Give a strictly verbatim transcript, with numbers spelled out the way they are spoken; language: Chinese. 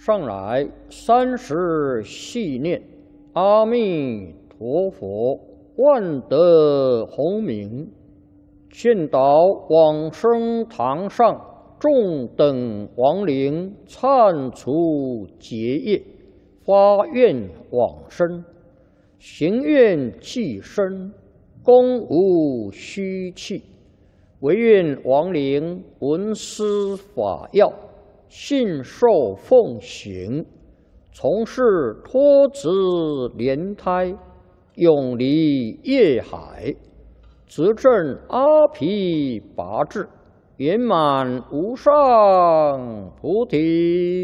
上来，三时系念阿弥陀佛，万德洪名，见到往生堂上众等亡灵忏除结业，发愿往生，行愿既生，功无虚弃，唯愿亡灵闻思法要，信受奉行，从事脱子莲胎，永离业海，执证阿毗跋致，圆满无上菩提。